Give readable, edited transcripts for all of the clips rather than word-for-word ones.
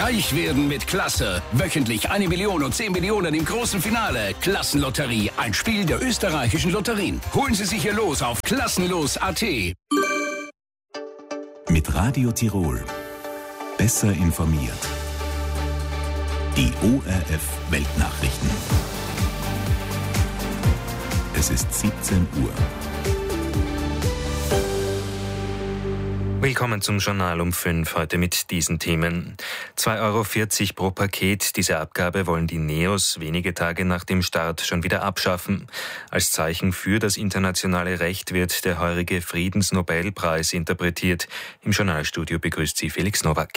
Reich werden mit Klasse. Wöchentlich 1 Million und 10 Millionen im großen Finale. Klassenlotterie, ein Spiel der österreichischen Lotterien. Holen Sie sich Ihr Los auf klassenlos.at. Mit Radio Tirol. Besser informiert. Die ORF Weltnachrichten. Es ist 17 Uhr. Willkommen zum Journal um 5, heute mit diesen Themen. 2,40 € pro Paket. Diese Abgabe wollen die Neos wenige Tage nach dem Start schon wieder abschaffen. Als Zeichen für das internationale Recht wird der heurige Friedensnobelpreis interpretiert. Im Journalstudio begrüßt Sie Felix Nowak.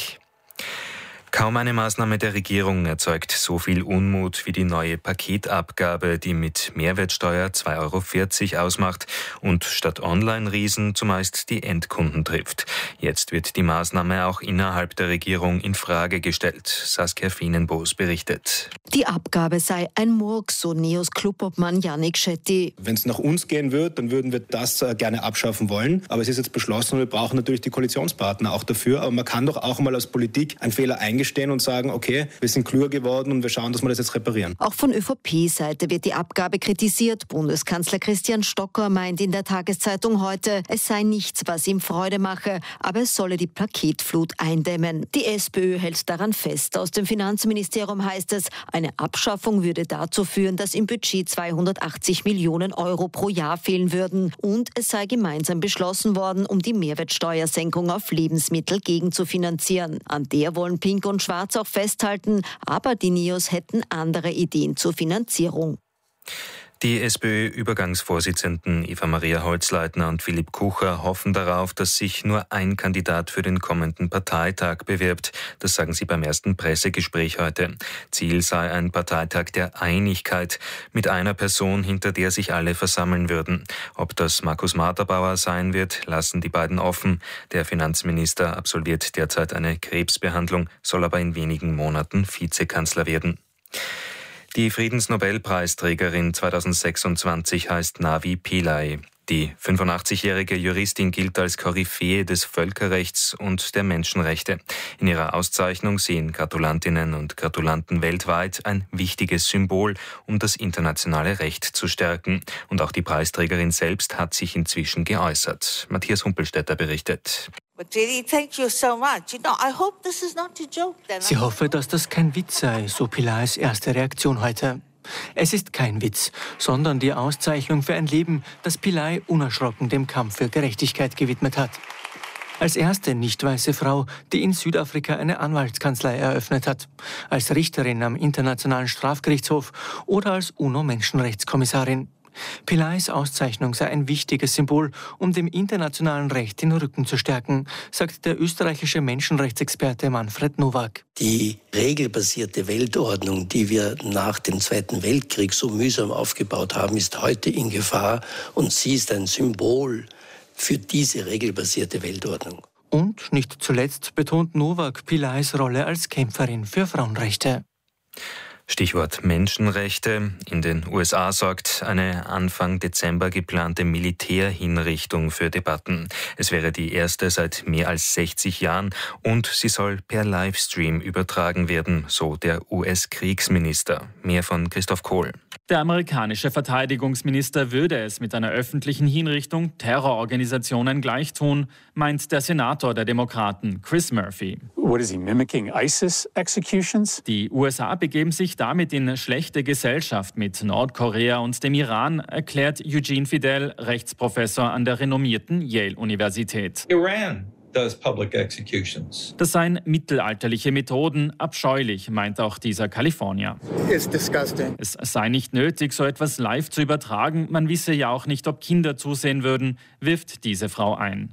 Kaum eine Maßnahme der Regierung erzeugt so viel Unmut wie die neue Paketabgabe, die mit Mehrwertsteuer 2,40 € ausmacht und statt Online-Riesen zumeist die Endkunden trifft. Jetzt wird die Maßnahme auch innerhalb der Regierung in Frage gestellt. Saskia Fienenboos berichtet. Die Abgabe sei ein Murks, so Neos Clubobmann Yannick Shetty. Wenn es nach uns gehen wird, dann würden wir das gerne abschaffen wollen. Aber es ist jetzt beschlossen und wir brauchen natürlich die Koalitionspartner auch dafür. Aber man kann doch auch mal als Politik einen Fehler eingestehen und sagen, okay, wir sind klüger geworden und wir schauen, dass wir das jetzt reparieren. Auch von ÖVP-Seite wird die Abgabe kritisiert. Bundeskanzler Christian Stocker meint in der Tageszeitung heute, es sei nichts, was ihm Freude mache, aber es solle die Paketflut eindämmen. Die SPÖ hält daran fest. Aus dem Finanzministerium heißt es, eine Abschaffung würde dazu führen, dass im Budget 280 Millionen € pro Jahr fehlen würden. Und es sei gemeinsam beschlossen worden, um die Mehrwertsteuersenkung auf Lebensmittel gegenzufinanzieren. An der wollen Pink und Schwarz auch festhalten, aber die Neos hätten andere Ideen zur Finanzierung. Die SPÖ-Übergangsvorsitzenden Eva-Maria Holzleitner und Philipp Kucher hoffen darauf, dass sich nur ein Kandidat für den kommenden Parteitag bewirbt. Das sagen sie beim ersten Pressegespräch heute. Ziel sei ein Parteitag der Einigkeit mit einer Person, hinter der sich alle versammeln würden. Ob das Markus Marterbauer sein wird, lassen die beiden offen. Der Finanzminister absolviert derzeit eine Krebsbehandlung, soll aber in wenigen Monaten Vizekanzler werden. Die Friedensnobelpreisträgerin 2026 heißt Navi Pillay. Die 85-jährige Juristin gilt als Koryphäe des Völkerrechts und der Menschenrechte. In ihrer Auszeichnung sehen Gratulantinnen und Gratulanten weltweit ein wichtiges Symbol, um das internationale Recht zu stärken. Und auch die Preisträgerin selbst hat sich inzwischen geäußert. Matthias Humpelstädter berichtet. Sie hoffe, dass das kein Witz sei, so Pillays erste Reaktion heute. Es ist kein Witz, sondern die Auszeichnung für ein Leben, das Pillay unerschrocken dem Kampf für Gerechtigkeit gewidmet hat. Als erste nicht-weiße Frau, die in Südafrika eine Anwaltskanzlei eröffnet hat, als Richterin am Internationalen Strafgerichtshof oder als UNO-Menschenrechtskommissarin. Pillays Auszeichnung sei ein wichtiges Symbol, um dem internationalen Recht den Rücken zu stärken, sagt der österreichische Menschenrechtsexperte Manfred Nowak. Die regelbasierte Weltordnung, die wir nach dem Zweiten Weltkrieg so mühsam aufgebaut haben, ist heute in Gefahr und sie ist ein Symbol für diese regelbasierte Weltordnung. Und nicht zuletzt betont Nowak Pillays Rolle als Kämpferin für Frauenrechte. Stichwort Menschenrechte. In den USA sorgt eine Anfang Dezember geplante Militärhinrichtung für Debatten. Es wäre die erste seit mehr als 60 Jahren und sie soll per Livestream übertragen werden, so der US-Kriegsminister. Mehr von Christoph Kohl. Der amerikanische Verteidigungsminister würde es mit einer öffentlichen Hinrichtung Terrororganisationen gleichtun, meint der Senator der Demokraten Chris Murphy. What is he mimicking? ISIS executions? Die USA begeben sich damit in schlechte Gesellschaft mit Nordkorea und dem Iran, erklärt Eugene Fidel, Rechtsprofessor an der renommierten Yale-Universität. Iran does public executions. Das seien mittelalterliche Methoden, abscheulich, meint auch dieser Kalifornier. It's disgusting. Es sei nicht nötig, so etwas live zu übertragen. Man wisse ja auch nicht, ob Kinder zusehen würden, wirft diese Frau ein.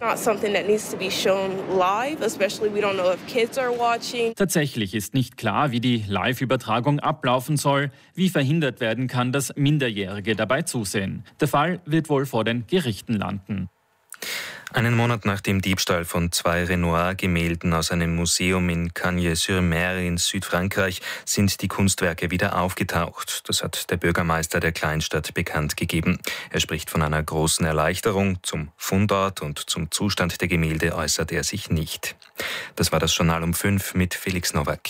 Tatsächlich ist nicht klar, wie die Live-Übertragung ablaufen soll, wie verhindert werden kann, dass Minderjährige dabei zusehen. Der Fall wird wohl vor den Gerichten landen. Einen Monat nach dem Diebstahl von 2 Renoir-Gemälden aus einem Museum in Cagnes-sur-Mer in Südfrankreich sind die Kunstwerke wieder aufgetaucht. Das hat der Bürgermeister der Kleinstadt bekannt gegeben. Er spricht von einer großen Erleichterung. Zum Fundort und zum Zustand der Gemälde äußert er sich nicht. Das war das Journal um 5 mit Felix Nowak.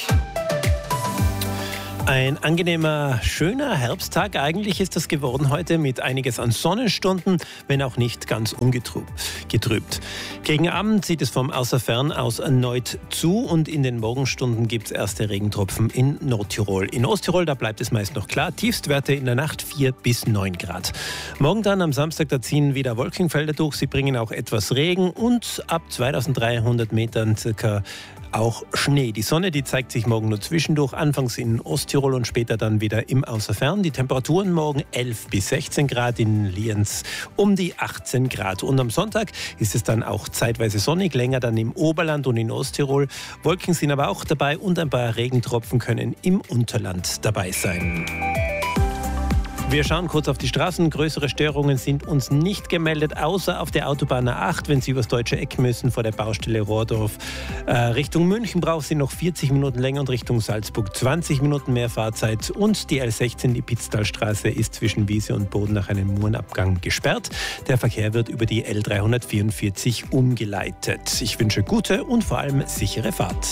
Ein angenehmer, schöner Herbsttag eigentlich ist das geworden heute mit einiges an Sonnenstunden, wenn auch nicht ganz ungetrübt. Gegen Abend sieht es vom Außerfern aus erneut zu und in den Morgenstunden gibt es erste Regentropfen in Nordtirol. In Osttirol, da bleibt es meist noch klar, Tiefstwerte in der Nacht 4 bis 9 Grad. Morgen dann am Samstag, da ziehen wieder Wolkenfelder durch, sie bringen auch etwas Regen und ab 2300 Metern circa auch Schnee. Die Sonne, die zeigt sich morgen nur zwischendurch, anfangs in Osttirol und später dann wieder im Außerfern. Die Temperaturen morgen 11 bis 16 Grad, in Lienz um die 18 Grad. Und am Sonntag ist es dann auch zeitweise sonnig, länger dann im Oberland und in Osttirol. Wolken sind aber auch dabei und ein paar Regentropfen können im Unterland dabei sein. Wir schauen kurz auf die Straßen. Größere Störungen sind uns nicht gemeldet, außer auf der Autobahn A8, wenn Sie übers Deutsche Eck müssen, vor der Baustelle Rohrdorf. Richtung München braucht Sie noch 40 Minuten länger und Richtung Salzburg 20 Minuten mehr Fahrzeit. Und die L16, die Pitztalstraße, ist zwischen Wiese und Boden nach einem Murenabgang gesperrt. Der Verkehr wird über die L344 umgeleitet. Ich wünsche gute und vor allem sichere Fahrt.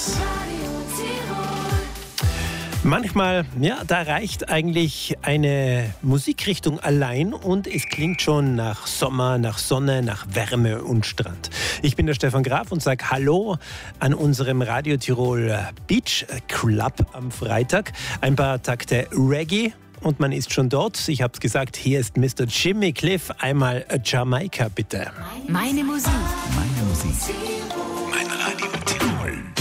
Manchmal, da reicht eigentlich eine Musikrichtung allein und es klingt schon nach Sommer, nach Sonne, nach Wärme und Strand. Ich bin der Stefan Graf und sage Hallo an unserem Radio Tirol Beach Club am Freitag. Ein paar Takte Reggae und man ist schon dort. Ich habe es gesagt, hier ist Mr. Jimmy Cliff. Einmal Jamaika bitte. Meine Musik. Meine Musik. Mein Radio Tirol.